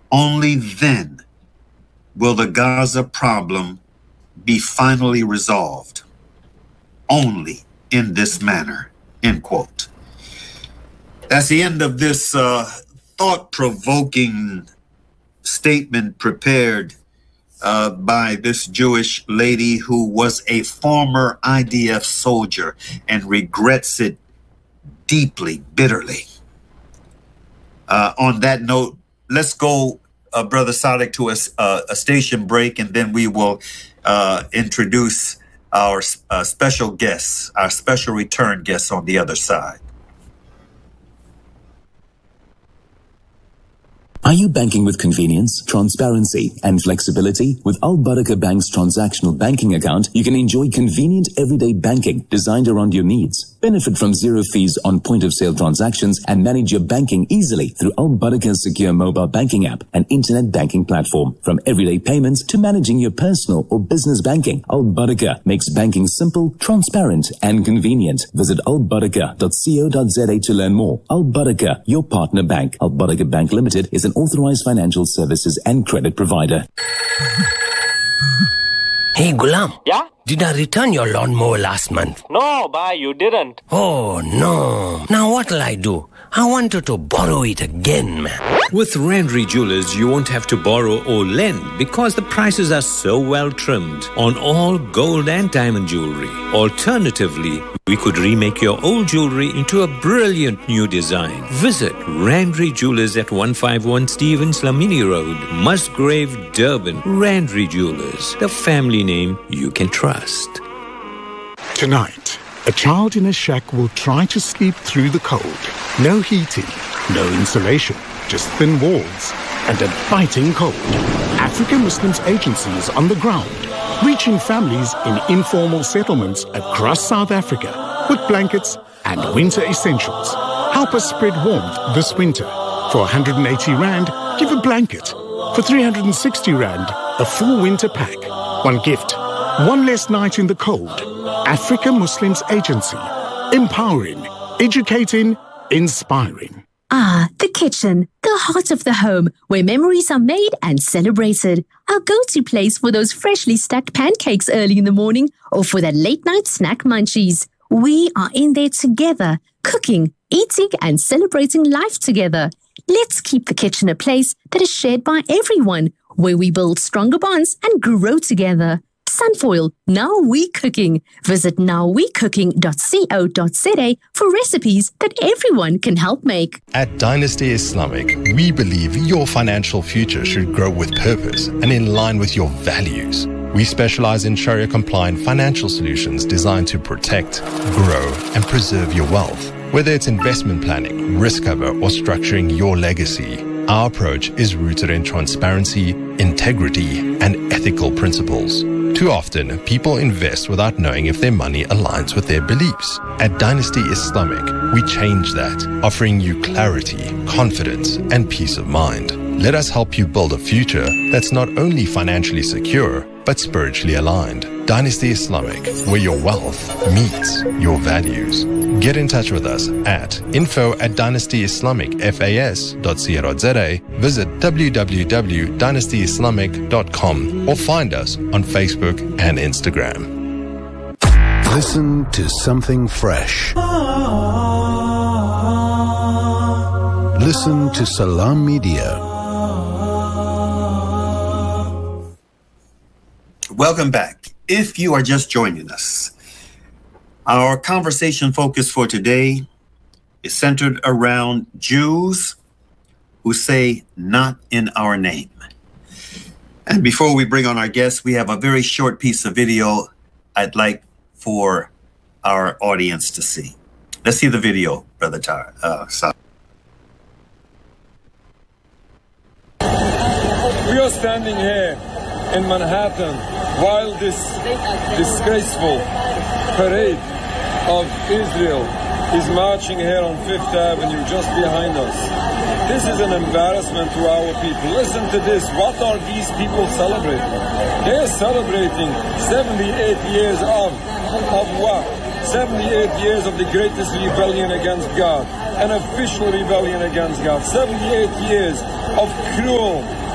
Only then will the Gaza problem be finally resolved. Only in this manner, end quote. That's the end of this thought-provoking statement prepared by this Jewish lady who was a former IDF soldier and regrets it deeply, bitterly. On that note, let's go, Brother Sadek, to a station break, and then we will introduce our special guests, our special return guests on the other side. Are you banking with convenience, transparency, and flexibility? With Al Barakah Bank's transactional banking account, you can enjoy convenient everyday banking designed around your needs. Benefit from zero fees on point-of-sale transactions and manage your banking easily through Al Barakah's secure mobile banking app and internet banking platform. From everyday payments to managing your personal or business banking, Al Barakah makes banking simple, transparent, and convenient. Visit albarakah.co.za to learn more. Al Barakah, your partner bank. Al Barakah Bank Limited is an authorized financial services and credit provider. Hey, Gulam. Yeah? Did I return your lawnmower last month? No, bhai, you didn't. Oh, no. Now what'll I do? I wanted to borrow it again, man. With Randry Jewelers, you won't have to borrow or lend because the prices are so well trimmed on all gold and diamond jewelry. Alternatively, we could remake your old jewelry into a brilliant new design. Visit Randry Jewelers at 151 Stevens Lamini Road, Musgrave, Durban. Randry Jewelers, the family name you can trust. Tonight, a child in a shack will try to sleep through the cold. No heating, no insulation, just thin walls and a biting cold. African Muslims Agency is on the ground, reaching families in informal settlements across South Africa with blankets and winter essentials. Help us spread warmth this winter. For 180 Rand, give a blanket. For 360 Rand, a full winter pack. One gift, one less night in the cold. African Muslims Agency. Empowering, educating, inspiring. Ah, the kitchen, the heart of the home, where memories are made and celebrated. Our go-to place for those freshly stacked pancakes early in the morning or for that late-night snack munchies. We are in there together, cooking, eating, and celebrating life together. Let's keep the kitchen a place that is shared by everyone, where we build stronger bonds and grow together. Sunfoil, Now We Cooking. Visit nowwecooking.co.za for recipes that everyone can help make. At Dynasty Islamic, we believe your financial future should grow with purpose and in line with your values. We specialize in Sharia-compliant financial solutions designed to protect, grow, and preserve your wealth. Whether it's investment planning, risk cover, or structuring your legacy, our approach is rooted in transparency, integrity, and ethical principles. Too often, people invest without knowing if their money aligns with their beliefs. At Dynasty Islamic, we change that, offering you clarity, confidence, and peace of mind. Let us help you build a future that's not only financially secure, but spiritually aligned. Dynasty Islamic, where your wealth meets your values. Get in touch with us at info@dynastyislamicfas.co.za, visit www.dynastyislamic.com, or find us on Facebook and Instagram. Listen to something fresh. Listen to Salam Media. Welcome back. If you are just joining us, our conversation focus for today is centered around Jews who say, "Not in our name." And before we bring on our guests, we have a very short piece of video I'd like for our audience to see. Let's see the video, Brother Sa. We are standing here in Manhattan while this disgraceful parade of Israel is marching here on Fifth Avenue just behind us. This is an embarrassment to our people. Listen to this. What are these people celebrating? They are celebrating 78 years of what? 78 years of the greatest rebellion against God, an official rebellion against God. 78 years of cruel,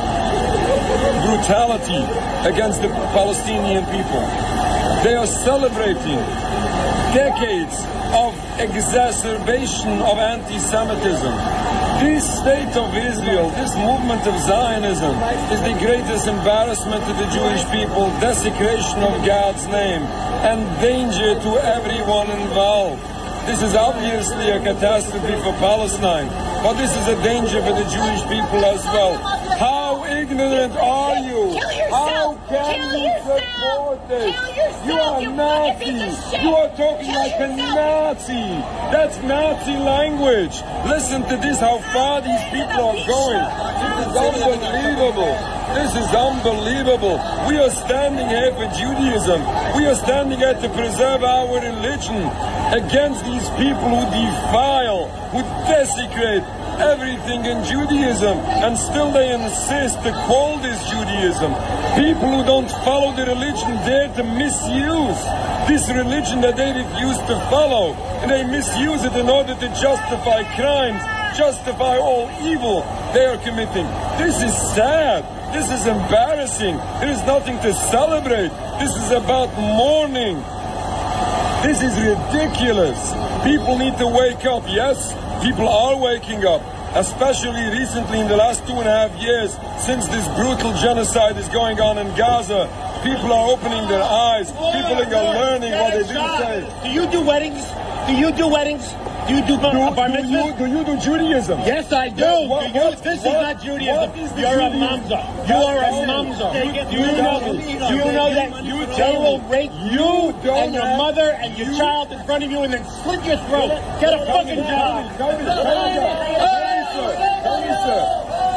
brutality against the Palestinian people. They are celebrating decades of exacerbation of anti-Semitism. This state of Israel, this movement of Zionism, is the greatest embarrassment to the Jewish people, desecration of God's name, and danger to everyone involved. This is obviously a catastrophe for Palestine, but this is a danger for the Jewish people as well. How ignorant are you? How can you support this? You are Nazi. You are talking like a Nazi. That's Nazi language. Listen to this, how far these people are going. This is unbelievable. This is unbelievable. We are standing here for Judaism. We are standing here to preserve our religion against these people who defile, who desecrate everything in Judaism, and still they insist to call this Judaism. People who don't follow the religion dare to misuse this religion that they refuse to follow, and they misuse it in order to justify crimes, justify all evil they are committing. This is sad. This is embarrassing. There is nothing to celebrate. This is about mourning. This is ridiculous. People need to wake up. Yes, people are waking up, especially recently in the last 2.5 years since this brutal genocide is going on in Gaza. People are opening their eyes. People are learning what they didn't say. Do you do weddings? Do you do weddings? Do you do bar mitzvahs? Do you do Judaism? Yes, I do. This is not Judaism. You're a mamza. You are a mamza. Do you know that they will rape you and your mother and your child in front of you and then slit your throat? Get a fucking job. Tell me, sir.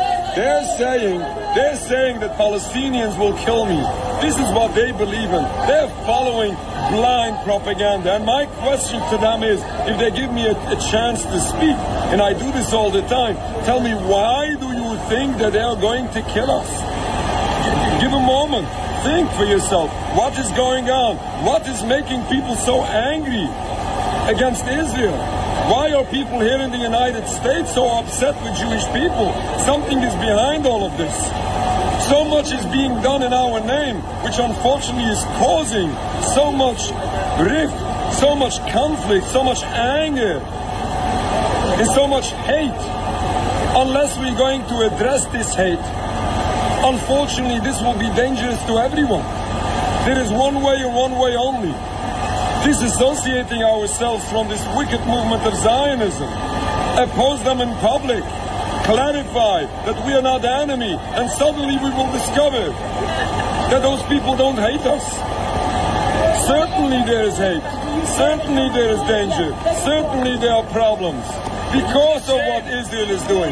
They're saying that Palestinians will kill me. This is what they believe in. They're following blind propaganda. And my question to them is, if they give me a chance to speak, and I do this all the time, tell me, why do you think that they are going to kill us? Give a moment. Think for yourself. What is going on? What is making people so angry against Israel? Why are people here in the United States so upset with Jewish people? Something is behind all of this. So much is being done in our name, which unfortunately is causing so much rift, so much conflict, so much anger, and so much hate. Unless we're going to address this hate, unfortunately, this will be dangerous to everyone. There is one way and one way only. Disassociating ourselves from this wicked movement of Zionism, oppose them in public, clarify that we are not the enemy, and suddenly we will discover that those people don't hate us. Certainly there is hate, certainly there is danger, certainly there are problems because of what Israel is doing.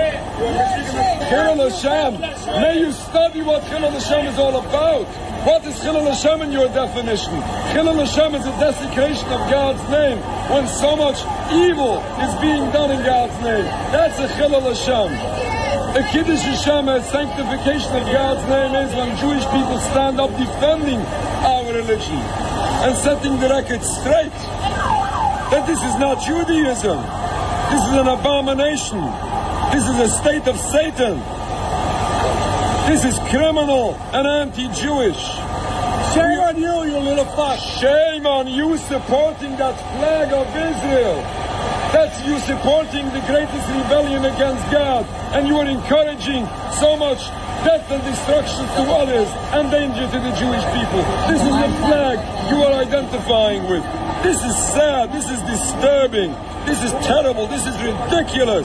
Chilul Hashem, may you study what Chilul Hashem is all about. What is Chilul Hashem in your definition? Chilul Hashem is a desecration of God's name when so much evil is being done in God's name. That's a Chilul Hashem. A Kiddush Hashem, a sanctification of God's name, is when Jewish people stand up defending our religion and setting the record straight that this is not Judaism. This is an abomination. This is a state of Satan. This is criminal and anti-Jewish. Shame on you, you little fuck. Shame on you supporting that flag of Israel. That's you supporting the greatest rebellion against God. And you are encouraging so much death and destruction to others and danger to the Jewish people. This is the flag you are identifying with. This is sad. This is disturbing. This is terrible. This is ridiculous.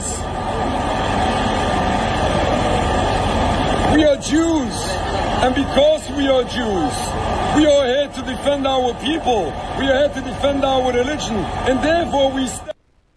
We are Jews, and because we are Jews, we are here to defend our people. We are here to defend our religion, and therefore we stand.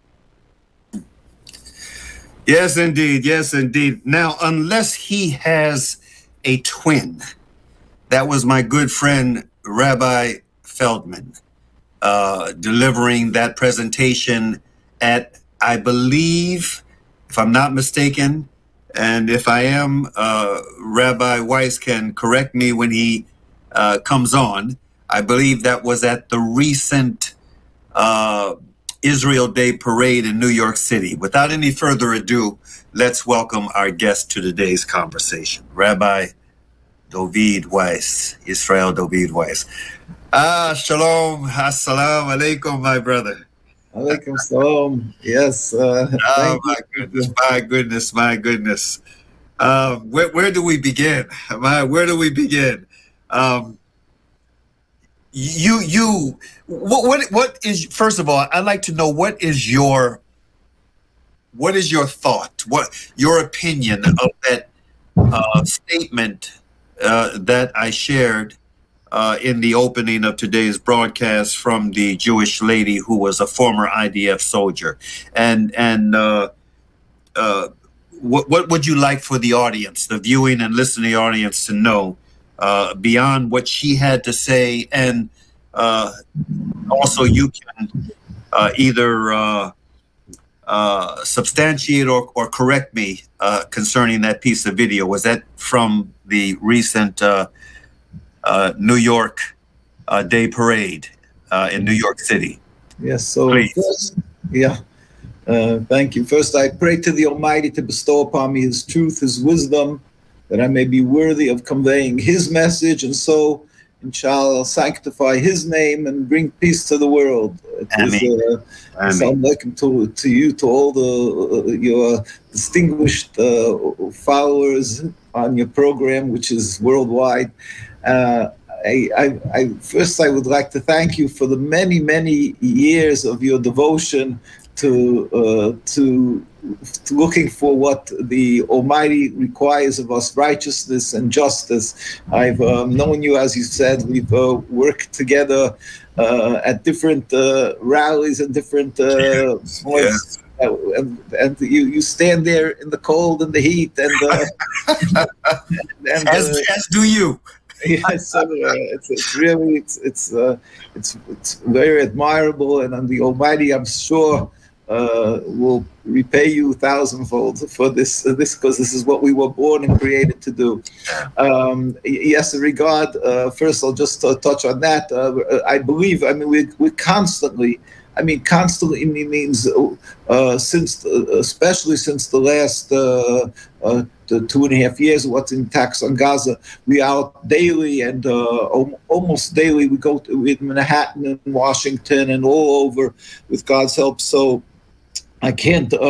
Yes, indeed. Yes, indeed. Now, unless he has a twin, that was my good friend, Rabbi Feldman, delivering that presentation at, I believe, if I'm not mistaken, and if I am, Rabbi Weiss can correct me when he comes on. I believe that was at the recent Israel Day Parade in New York City. Without any further ado, let's welcome our guest to today's conversation. Rabbi David Weiss, Israel David Weiss. Shalom, assalamu alaikum, my brother. Alaikum salam. Yes. My goodness. Where do we begin? Where do we begin? What is, first of all, I'd like to know what is your thought, what your opinion of that statement that I shared in the opening of today's broadcast from the Jewish lady who was a former IDF soldier, and what would you like for the audience, the viewing and listening audience, to know beyond what she had to say, and also you can either substantiate or correct me concerning that piece of video. Was that from the recent New York Day Parade in New York City? Yes, so first, thank you. First, I pray to the Almighty to bestow upon me His truth, His wisdom, that I may be worthy of conveying His message, and so, inshallah, sanctify His name and bring peace to the world. Assalamu alaikum to you, to all your distinguished followers on your program, which is worldwide. First, I would like to thank you for the many years of your devotion to looking for what the Almighty requires of us, righteousness and justice. I've known you, as you said. We've worked together at different rallies and different points. And you stand there in the cold and the heat, and as do you. Yes, so, it's really very admirable, and the Almighty, I'm sure, will repay you thousandfold for this because this is what we were born and created to do. Yes, in regard, first I'll just touch on that. I believe, we constantly, constantly means especially since the last 2.5 years, what's in attacks on Gaza, we out daily and almost daily. We go to Manhattan and Washington and all over with God's help. So I can't be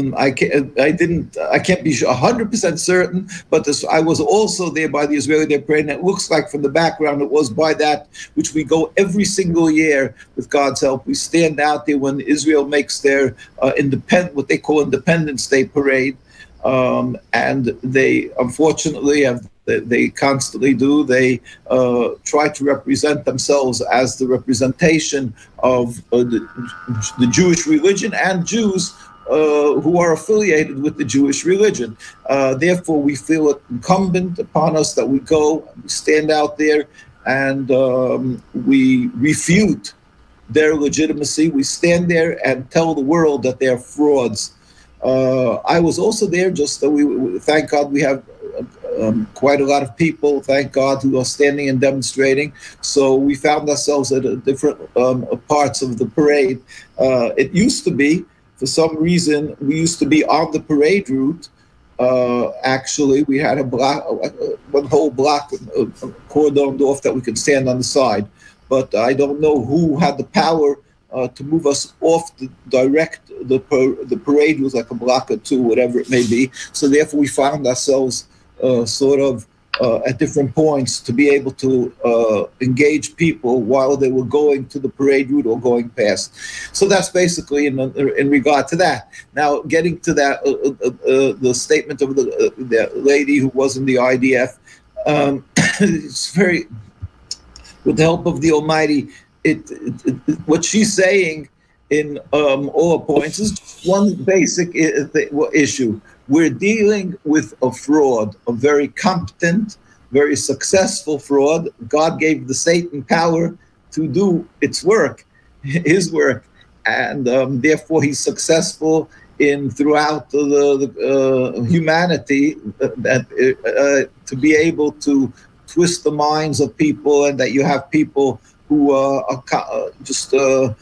100% certain, but I was also there by the Israeli Day Parade, and it looks like from the background it was by that which we go every single year with God's help. We stand out there when Israel makes their what they call Independence Day Parade, and they unfortunately they constantly do. They try to represent themselves as the representation of the Jewish religion and Jews who are affiliated with the Jewish religion. Therefore, we feel it incumbent upon us that we go, we stand out there, and we refute their legitimacy. We stand there and tell the world that they're frauds. I was also there, just that we thank God we have quite a lot of people, thank God, who are standing and demonstrating. So we found ourselves at different parts of the parade. It used to be, for some reason, we used to be on the parade route. Actually, we had one whole block cordoned off that we could stand on the side. But I don't know who had the power to move us off the parade was like a block or two, whatever it may be. So therefore, we found ourselves at different points to be able to engage people while they were going to the parade route or going past. So that's basically in regard to that. Now, getting to that, the statement of the lady who was in the IDF, it's very, with the help of the Almighty, what she's saying in all points is one basic issue. We're dealing with a fraud, a very competent, very successful fraud. God gave the Satan power to do its work, his work, and therefore he's successful in throughout the humanity to be able to twist the minds of people, and that you have people who are just doing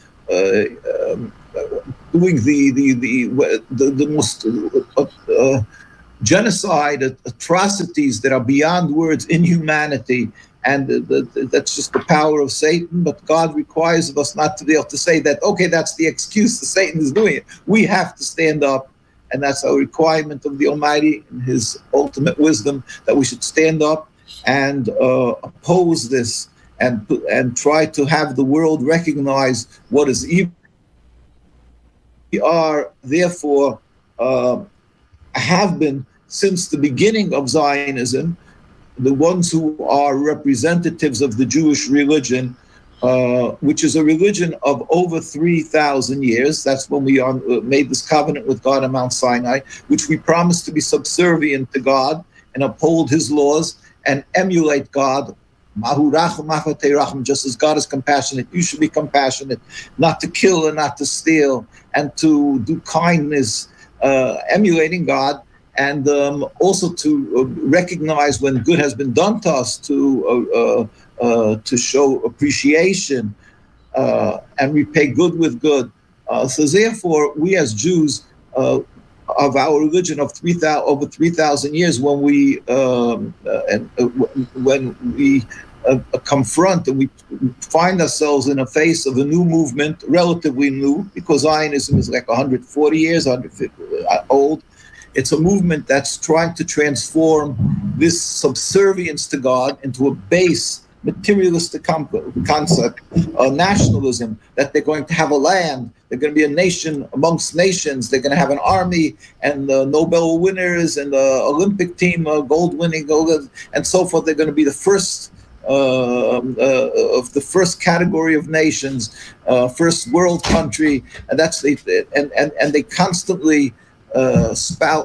the most genocide, atrocities that are beyond words, inhumanity. And that's just the power of Satan. But God requires of us not to be able to say that, okay, that's the excuse that Satan is doing it. We have to stand up. And that's a requirement of the Almighty in his ultimate wisdom, that we should stand up and oppose this and try to have the world recognize what is evil. We are, therefore, have been since the beginning of Zionism, the ones who are representatives of the Jewish religion, which is a religion of over 3,000 years. That's when we made this covenant with God on Mount Sinai, which we promised to be subservient to God and uphold his laws and emulate God. Just as God is compassionate, you should be compassionate, not to kill and not to steal, and to do kindness, emulating God, and also to recognize when good has been done to us, to show appreciation and repay good with good. So therefore, we as Jews of our religion of over 3,000 years, when we confront and we find ourselves in the face of a new movement, relatively new, because Zionism is like 140 years, 150 old. It's a movement that's trying to transform this subservience to God into a base materialistic concept, nationalism, that they're going to have a land, they're going to be a nation amongst nations, they're going to have an army and Nobel winners and the Olympic team, gold winning, and so forth. They're going to be the first of the first category of nations, first world country, and that's and they constantly espouse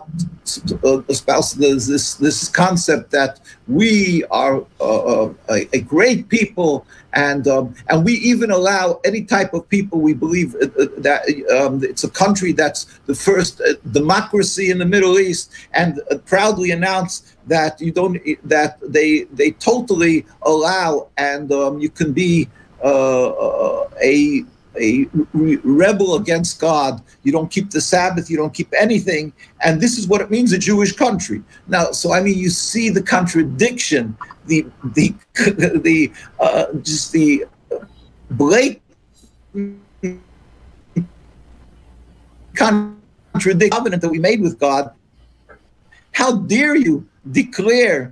this concept that we are a great people, and we even allow any type of people. We believe that it's a country that's the first democracy in the Middle East, and proudly announce that they totally allow, and you can be a rebel against God. You don't keep the Sabbath, you don't keep anything, and this is what it means, a Jewish country. Now, so I mean, you see the contradiction, the blatant contradiction covenant that we made with God. How dare you declare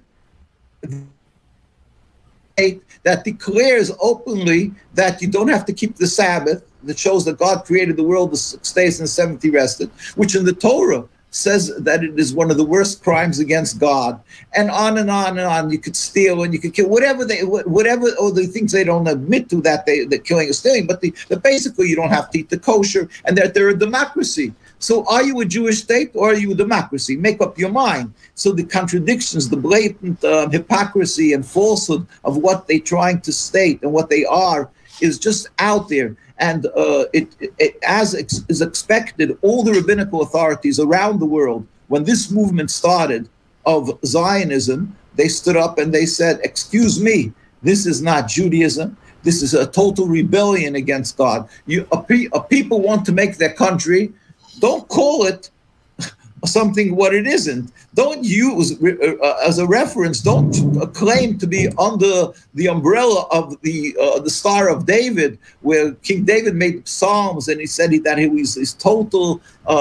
that declares openly that you don't have to keep the Sabbath, that shows that God created the world the 6 days and the seventh he rested, which in the Torah says that it is one of the worst crimes against God, and on and on and on. You could steal and you could kill, whatever or the things they don't admit to that they're killing or stealing, but basically you don't have to eat the kosher, and that they're a democracy. So are you a Jewish state or are you a democracy? Make up your mind. So the contradictions, the blatant hypocrisy and falsehood of what they're trying to state and what they are is just out there. And as is expected, all the rabbinical authorities around the world, when this movement started of Zionism, they stood up and they said, excuse me, this is not Judaism. This is a total rebellion against God. A people want to make their country. Don't call it something what it isn't. Don't use as a reference. Don't claim to be under the umbrella of the Star of David, where King David made psalms and he said that he was his total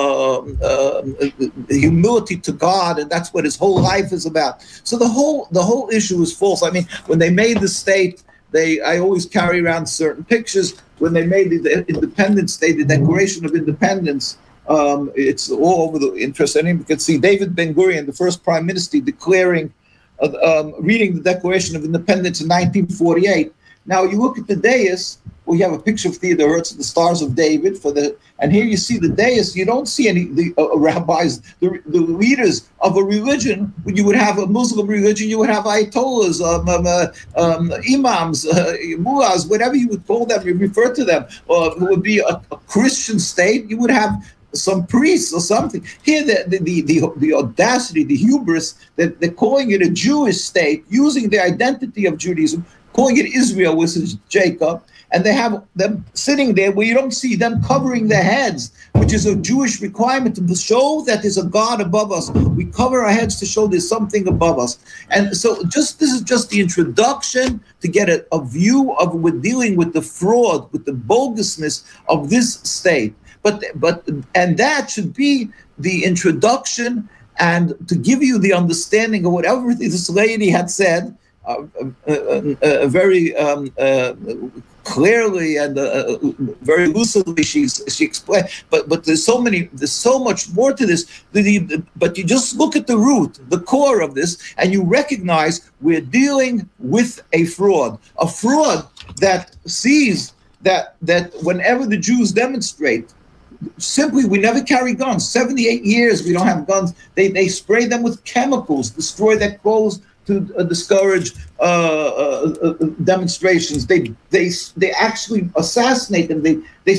humility to God, and that's what his whole life is about. So the whole issue is false. I mean, when they made the state, I always carry around certain pictures. When they made the Independence Day, the Declaration of Independence. It's all over the interest. And you can see David Ben-Gurion, the first prime minister, declaring, reading the Declaration of Independence in 1948. Now you look at the dais. We have a picture of Theodore Herzl, the Stars of David, and here you see the dais. You don't see any rabbis, the leaders of a religion. When you would have a Muslim religion, you would have ayatollahs, imams, mullahs, whatever you would call them, you refer to them. It would be a Christian state. You would have some priests or something. Here, the audacity, the hubris, that they're calling it a Jewish state, using the identity of Judaism, calling it Israel, which is Jacob, and they have them sitting there where you don't see them covering their heads, which is a Jewish requirement to show that there's a God above us. We cover our heads to show there's something above us. And so this is just the introduction to get a view of we're dealing with the fraud, with the bogusness of this state. And that should be the introduction, and to give you the understanding of whatever this lady had said, very clearly and very lucidly she explained. But there's so much more to this. But you just look at the root, the core of this, and you recognize we're dealing with a fraud that sees that whenever the Jews demonstrate, simply, we never carry guns. 78 years we don't have guns. They spray them with chemicals, destroy their clothes to discourage demonstrations. They actually assassinate them. They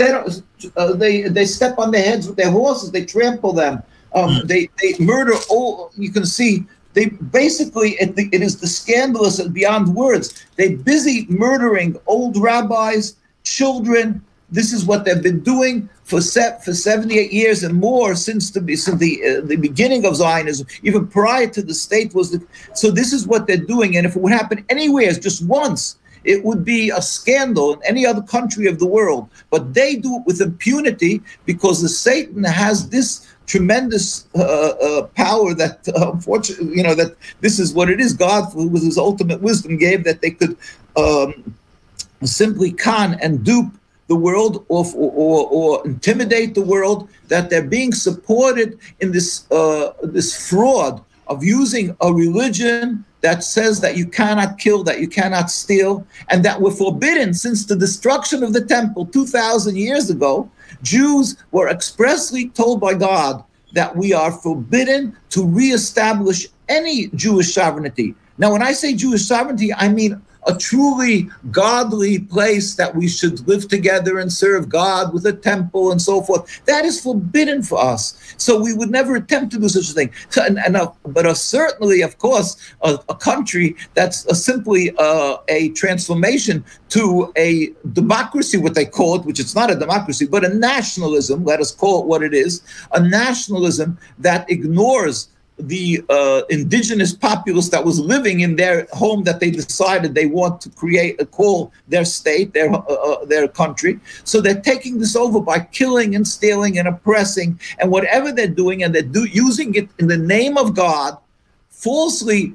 step on their heads with their horses. They trample them. They murder all. You can see. They basically, it is the scandalous and beyond words. They're busy murdering old rabbis, children. This is what they've been doing for 78 years and more since the beginning of Zionism, even prior to the state so this is what they're doing. And if it would happen anywhere, just once, it would be a scandal in any other country of the world. But they do it with impunity because the Satan has this tremendous power that, unfortunately, that this is what it is. God, with his ultimate wisdom, gave that they could simply con and dupe the world or intimidate the world, that they're being supported in this fraud of using a religion that says that you cannot kill, that you cannot steal, and that we're forbidden since the destruction of the temple 2,000 years ago. Jews were expressly told by God that we are forbidden to reestablish any Jewish sovereignty. Now, when I say Jewish sovereignty, I mean a truly godly place that we should live together and serve God with a temple and so forth. That is forbidden for us. So we would never attempt to do such a thing. But certainly, of course, a country that's simply a transformation to a democracy, what they call it, which it's not a democracy, but a nationalism, let us call it what it is, a nationalism that ignores the indigenous populace that was living in their home that they decided they want to call their state, their country. So they're taking this over by killing and stealing and oppressing and whatever they're doing, and they're using it in the name of God, falsely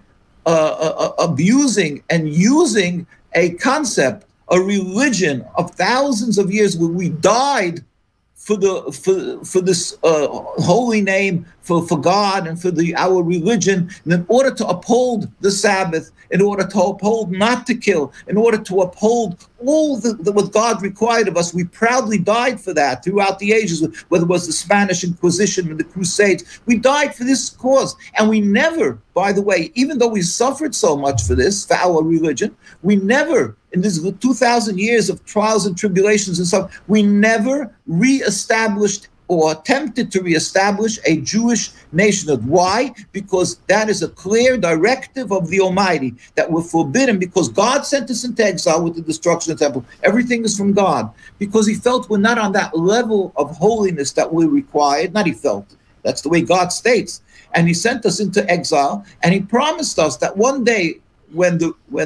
abusing and using a concept, a religion of thousands of years where we died for this holy name, for God and for our religion, and in order to uphold the Sabbath, in order to uphold not to kill, in order to uphold all what God required of us. We proudly died for that throughout the ages, whether it was the Spanish Inquisition or the Crusades. We died for this cause. And we never, by the way, even though we suffered so much for this, for our religion, we never, in this 2,000 years of trials and tribulations and stuff, we never reestablished or attempted to reestablish a Jewish nationhood. Why? Because that is a clear directive of the Almighty that we're forbidden, because God sent us into exile with the destruction of the temple. Everything is from God, because he felt we're not on that level of holiness that we required. Not he felt, that's the way God states. And he sent us into exile, and he promised us that one day when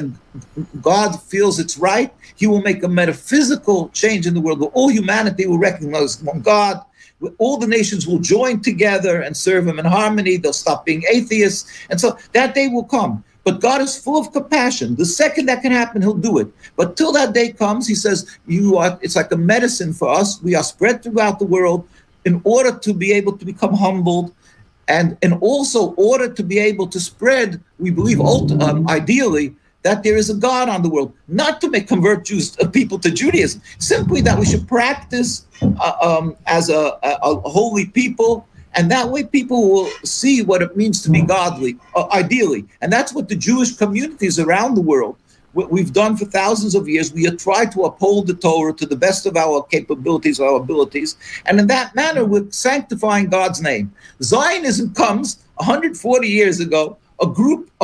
God feels it's right, he will make a metaphysical change in the world where all humanity will recognize one God. All the nations will join together and serve him in harmony. They'll stop being atheists. And so that day will come. But God is full of compassion. The second that can happen, he'll do it. But till that day comes, he says, it's like a medicine for us. We are spread throughout the world in order to be able to become humbled, and also order to be able to spread, we believe, ideally, that there is a God on the world, not to convert people to Judaism, simply that we should practice as a holy people, and that way people will see what it means to be godly, ideally. And that's what the Jewish communities around the world, what we've done for thousands of years. We have tried to uphold the Torah to the best of our capabilities, our abilities, and in that manner we're sanctifying God's name. Zionism comes 140 years ago, a group of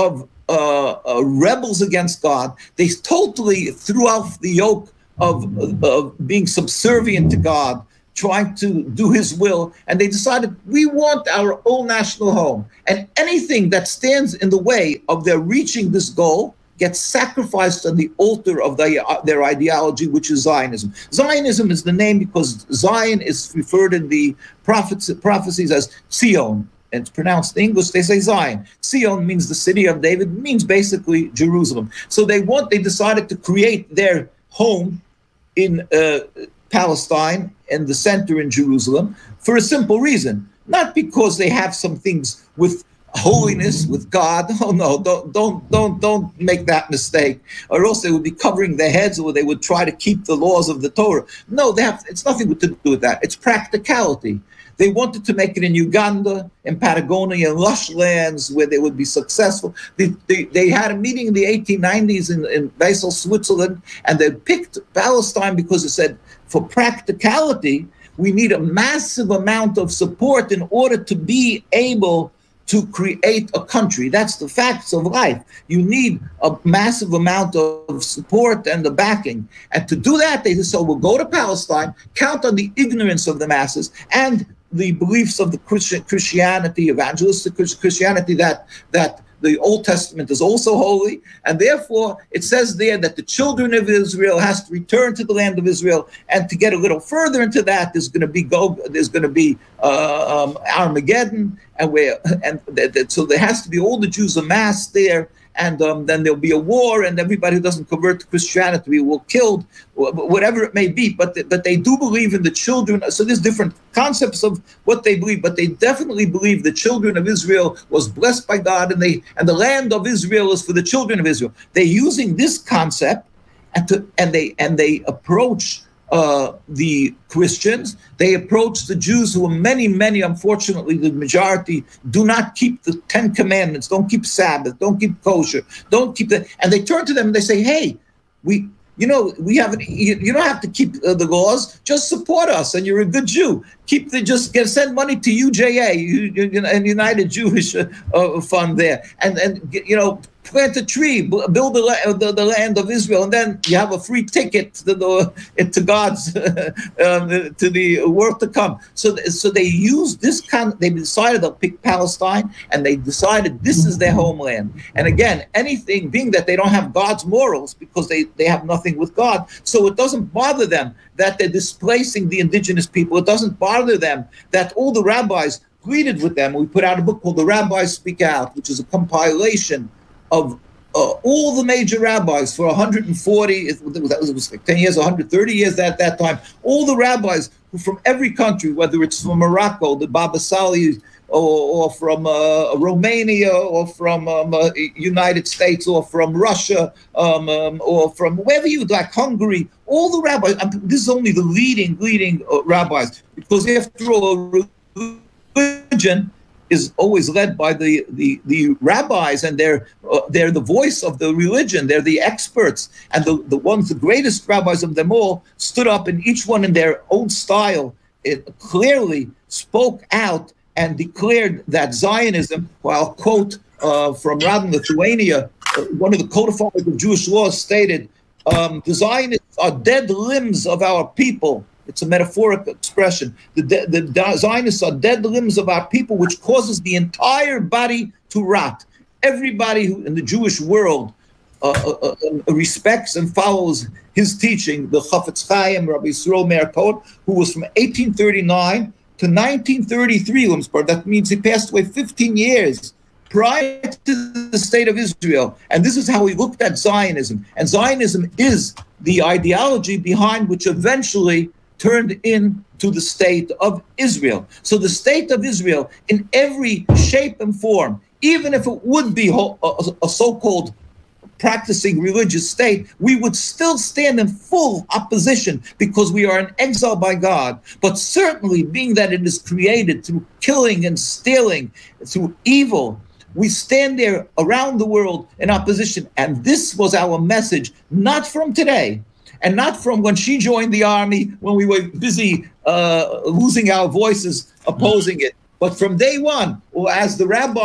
rebels against God. They totally threw off the yoke of being subservient to God, trying to do his will, and they decided, we want our own national home. And anything that stands in the way of their reaching this goal gets sacrificed on the altar of their ideology, which is Zionism. Zionism is the name because Zion is referred in the prophecies as Zion. And it's pronounced in English, they say Zion. Zion means the city of David, means basically Jerusalem. So they decided to create their home in Palestine and the center in Jerusalem for a simple reason. Not because they have some things with holiness, with God. Oh no, don't make that mistake, or else they would be covering their heads, or they would try to keep the laws of the Torah. No, it's nothing to do with that. It's practicality. They wanted to make it in Uganda, in Patagonia, in lush lands where they would be successful. They had a meeting in the 1890s in Basel, Switzerland, and they picked Palestine because it said, for practicality, we need a massive amount of support in order to be able to create a country. That's the facts of life. You need a massive amount of support and the backing. And to do that, they said, we'll go to Palestine, count on the ignorance of the masses and the beliefs of the Christianity, evangelistic Christianity, that the Old Testament is also holy, and therefore it says there that the children of Israel has to return to the land of Israel. And to get a little further into that, there's going to be Armageddon, so there has to be all the Jews amassed there. And then there'll be a war, and everybody who doesn't convert to Christianity will be killed, whatever it may be. But they do believe in the children. So there's different concepts of what they believe, but they definitely believe the children of Israel was blessed by God, and the land of Israel is for the children of Israel. They're using this concept, and they approach the Christians. They approach the Jews, who are many, unfortunately, the majority, do not keep the 10 Commandments, don't keep Sabbath, don't keep kosher, don't keep that. And they turn to them and they say, hey, you don't have to keep the laws, just support us, and you're a good Jew. Send money to UJA, and United Jewish Fund there, and plant a tree, build the land of Israel, and then you have a free ticket to God's to the world to come. So they use this they decided they'll pick Palestine, and they decided this is their homeland. And again, anything being that they don't have God's morals, because they have nothing with God, so it doesn't bother them that they're displacing the indigenous people. It doesn't bother them that all the rabbis pleaded with them. We put out a book called The Rabbis Speak Out, which is a compilation of all the major rabbis for 140, it was like 10 years, 130 years at that time, all the rabbis who from every country, whether it's from Morocco, the Baba Sali, or from Romania, or from United States, or from Russia, or from wherever you'd like, Hungary, all the rabbis. This is only the leading rabbis, because after all, religion is always led by the rabbis, and they're the voice of the religion. They're the experts, and the greatest rabbis of them all stood up, and each one in their own style, it clearly spoke out and declared that Zionism, well, I'll quote from Rabbi Lithuania, one of the codifiers of Jewish law, stated, the Zionists are dead limbs of our people. It's a metaphoric expression. The Zionists are dead limbs of our people, which causes the entire body to rot. Everybody who in the Jewish world respects and follows his teaching, the Chafetz Chaim, Rabbi Yisroel Meir Cohen, who was from 1839 to 1933, that means he passed away 15 years prior to the state of Israel. And this is how he looked at Zionism. And Zionism is the ideology behind which eventually turned into the state of Israel. So the state of Israel, in every shape and form, even if it would be a so-called practicing religious state, we would still stand in full opposition, because we are in exile by God. But certainly, being that it is created through killing and stealing, through evil, we stand there around the world in opposition. And this was our message, not from today, and not from when she joined the army, when we were busy losing our voices opposing it, but from day one, or as the rabbi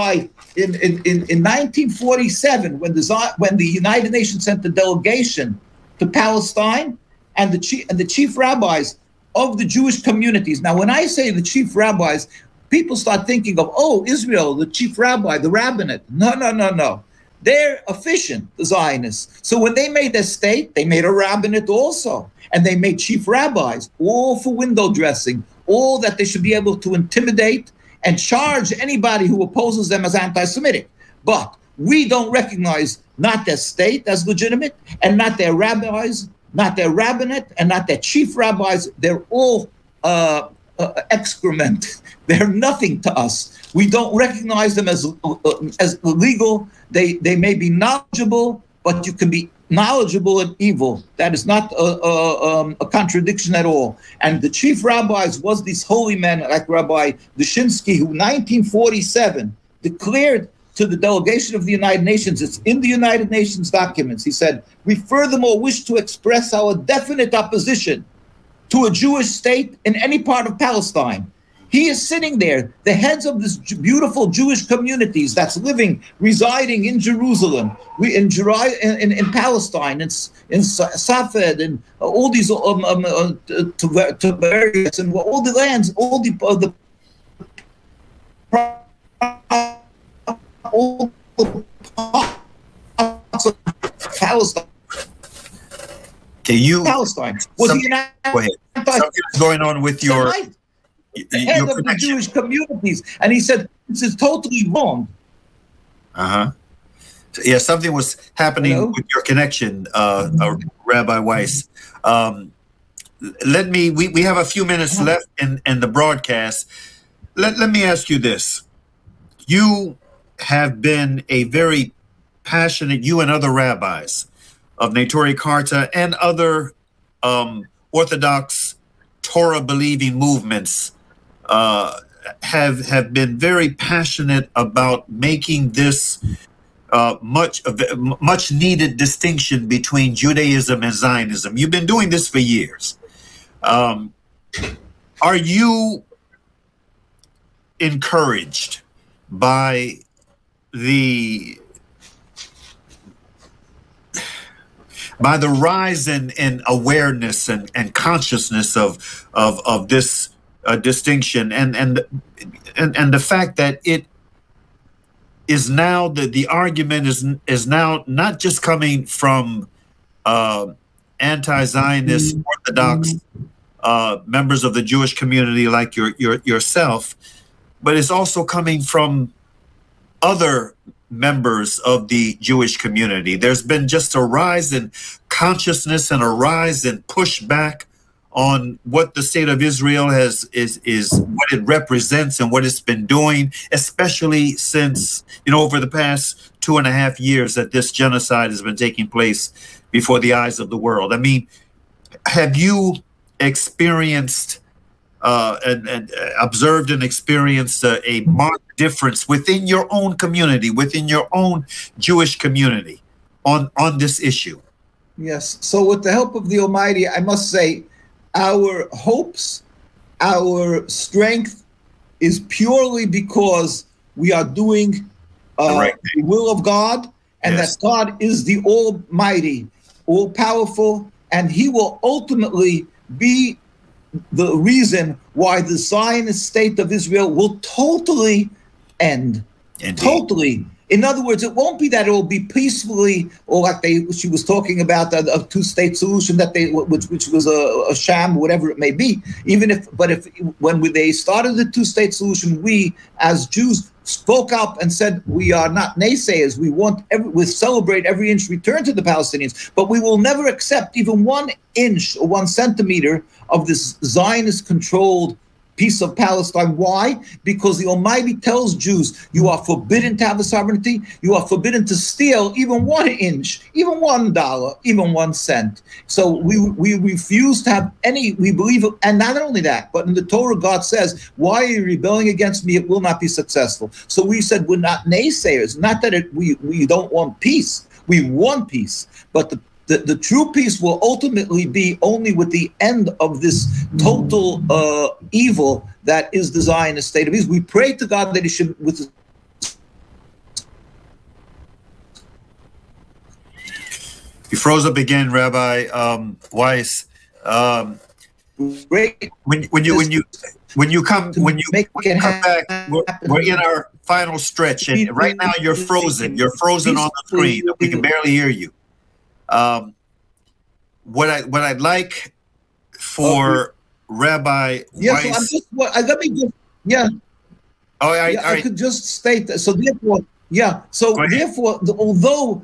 in 1947, when the United Nations sent the delegation to Palestine, and the chief rabbis of the Jewish communities. Now, when I say the chief rabbis, people start thinking of, oh, Israel, the chief rabbi, the rabbinate. No. They're efficient, the Zionists. So when they made their state, they made a rabbinate also. And they made chief rabbis, all for window dressing, all that they should be able to intimidate and charge anybody who opposes them as anti-Semitic. But we don't recognize not their state as legitimate, and not their rabbis, not their rabbinate, and not their chief rabbis. They're all excrement. They're nothing to us. We don't recognize them as legal. They may be knowledgeable, but you can be knowledgeable and evil. That is not a contradiction at all. And the chief rabbis was these holy men like Rabbi Dushinsky, who 1947 declared to the delegation of the United Nations, it's in the United Nations documents, he said, we furthermore wish to express our definite opposition to a Jewish state in any part of Palestine. He is sitting there, the heads of this beautiful Jewish communities that's residing in Jerusalem, in Palestine, in Safed, and all these Tiberias, and all the lands, all the parts of Palestine. Palestine was go ahead. Something's going on with your. The head of the Jewish communities, and he said this is totally wrong. Yeah, something was happening with your connection, Rabbi Weiss. We have a few minutes left in the broadcast. Let me ask you this: you have been a very passionate, you and other rabbis of Neturei Karta and other Orthodox Torah-believing movements have been very passionate about making this much needed distinction between Judaism and Zionism. You've been doing this for years. Are you encouraged by the rise in awareness and consciousness of this distinction and the fact that it is now the argument is now not just coming from anti-Zionist Orthodox members of the Jewish community like yourself, but it's also coming from other members of the Jewish community. There's been just a rise in consciousness and a rise in pushback on what the state of Israel is what it represents and what it's been doing, especially since, over the past 2.5 years that this genocide has been taking place before the eyes of the world. I mean, have you experienced and observed and experienced a marked difference within your own community, within your own Jewish community on this issue? Yes. So with the help of the Almighty, I must say, our hopes, our strength is purely because we are doing the will of God, and that God is the Almighty, all-powerful, and He will ultimately be the reason why the Zionist state of Israel will totally end. Indeed. Totally. In other words, it won't be that it will be peacefully, or like she was talking about a two-state solution which was a sham, whatever it may be. When they started the two-state solution, we as Jews spoke up and said we are not naysayers. We celebrate every inch return to the Palestinians, but we will never accept even 1 inch or 1 centimeter of this Zionist-controlled piece of Palestine. Why? Because the Almighty tells Jews, you are forbidden to have a sovereignty. You are forbidden to steal even 1 inch, even $1, even 1 cent. So we refuse to have any, we believe, and not only that, but in the Torah, God says, why are you rebelling against me? It will not be successful. So we said, we're not naysayers, not that we don't want peace. We want peace, but the true peace will ultimately be only with the end of this total evil that is the Zionist state of Israel. We pray to God that He should, with You froze up again, Rabbi Weiss. When you come back, we're in our final stretch, and right now you're frozen. You're frozen on the screen. We can barely hear you. What I'd like for Rabbi Weiss. Let me just all right. I could just state that. So therefore, although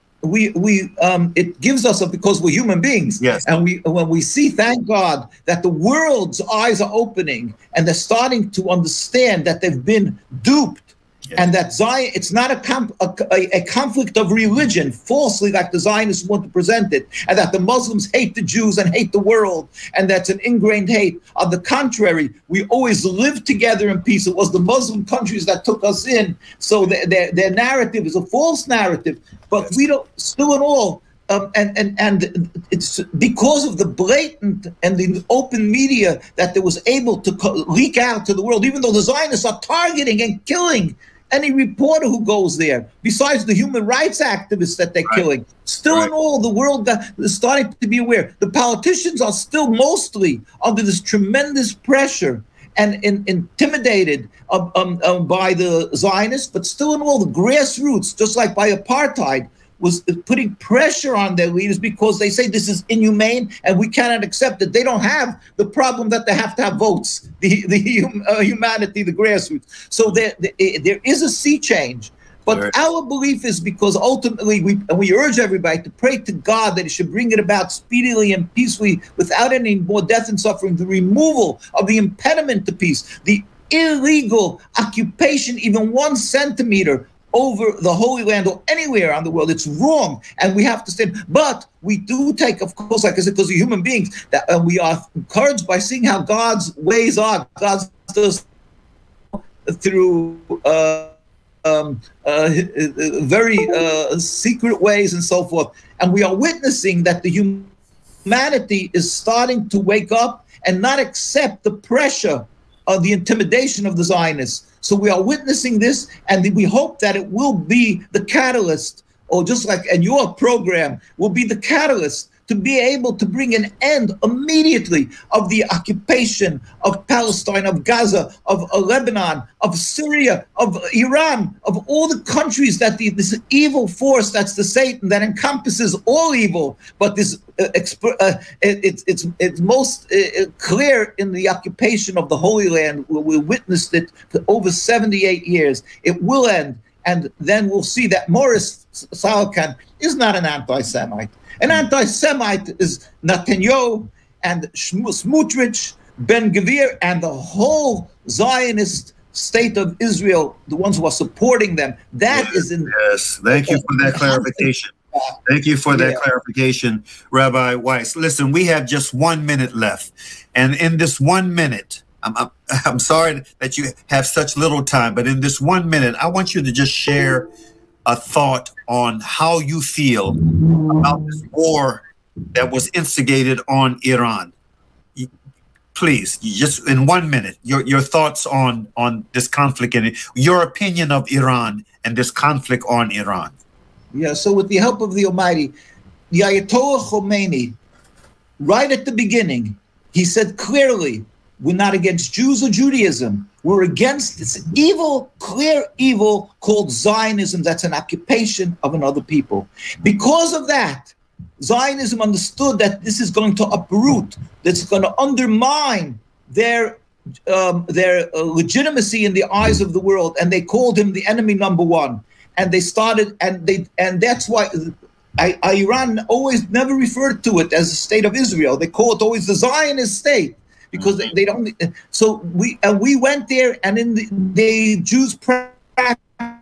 it gives us because we're human beings, yes, and when we see, thank God, that the world's eyes are opening and they're starting to understand that they've been duped. Yes. And that Zion, it's not a conflict of religion, falsely like the Zionists want to present it, and that the Muslims hate the Jews and hate the world, and that's an ingrained hate. On the contrary, we always lived together in peace. It was the Muslim countries that took us in. So their narrative is a false narrative, but we don't, still in all, and it's because of the blatant and the open media that there was able to leak out to the world, even though the Zionists are targeting and killing any reporter who goes there, besides the human rights activists that they're killing. Still in all, the world is starting to be aware. The politicians are still mostly under this tremendous pressure and intimidated by the Zionists, but still in all, the grassroots, just like by apartheid, was putting pressure on their leaders because they say this is inhumane and we cannot accept it. They don't have the problem that they have to have votes, the humanity, the grassroots. So there is a sea change. But our belief is because ultimately we urge everybody to pray to God that He should bring it about speedily and peacefully without any more death and suffering, the removal of the impediment to peace, the illegal occupation, even 1 centimeter over the Holy Land or anywhere on the world. It's wrong, and we have to stand. But we do take, of course, like I said, because we're human beings, that we are encouraged by seeing how God's ways are. God does through very secret ways and so forth. And we are witnessing that the humanity is starting to wake up and not accept the pressure of the intimidation of the Zionists. So we are witnessing this, and we hope that it will be the catalyst, or just like in your program, will be the catalyst to be able to bring an end immediately of the occupation of Palestine, of Gaza, of Lebanon, of Syria, of Iran, of all the countries that this evil force, that's the Satan, that encompasses all evil, but this it's most clear in the occupation of the Holy Land, where we witnessed it for over 78 years. It will end, and then we'll see that Morris Salekan is not an anti-Semite. An anti-Semite is Netanyahu and Smotrich, Ben-Gvir, and the whole Zionist state of Israel, the ones who are supporting them. That is in... Yes, thank you for that clarification. Thank you for that clarification, Rabbi Weiss. Listen, we have just 1 minute left. And in this 1 minute, I'm sorry that you have such little time, but in this 1 minute, I want you to just share a thought on how you feel about this war that was instigated on Iran. Please, just in 1 minute, your thoughts on this conflict and your opinion of Iran and this conflict on Iran. Yeah, so with the help of the Almighty, the Ayatollah Khomeini, right at the beginning, he said clearly, we're not against Jews or Judaism. We're against this evil, clear evil called Zionism. That's an occupation of another people. Because of that, Zionism understood that this is going to uproot, that's going to undermine their legitimacy in the eyes of the world, and they called him the enemy number one. And they started, and that's why Iran always never referred to it as the state of Israel. They call it always the Zionist state. Because they don't. So we went there, and in the Jews practice.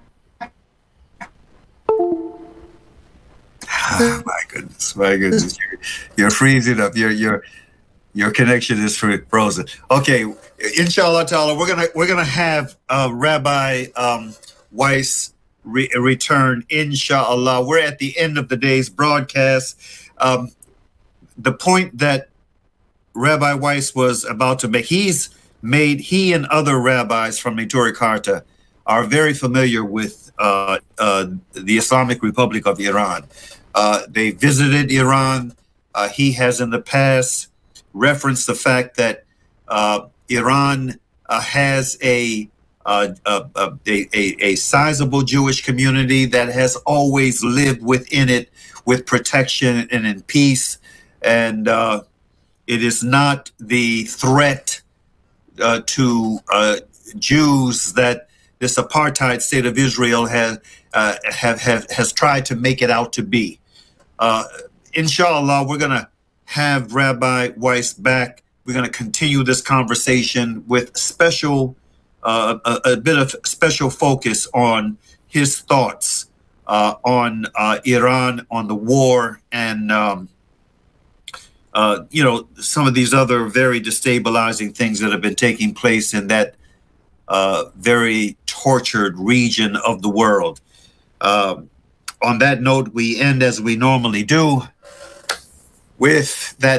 Oh, my goodness! You're freezing up. Your connection is frozen. Okay, inshallah ta'ala, we're gonna have Rabbi Weiss return. Inshallah, we're at the end of the day's broadcast. The point that Rabbi Weiss was about to make, he and other rabbis from Neturei Karta are very familiar with the Islamic Republic of Iran. They visited Iran. He has in the past referenced the fact that Iran has a sizable Jewish community that has always lived within it with protection and in peace. And it is not the threat to Jews that this apartheid state of Israel has tried to make it out to be. Inshallah, we're going to have Rabbi Weiss back. We're going to continue this conversation with a bit of special focus on his thoughts on Iran, on the war, and some of these other very destabilizing things that have been taking place in that very tortured region of the world. On that note, we end as we normally do with that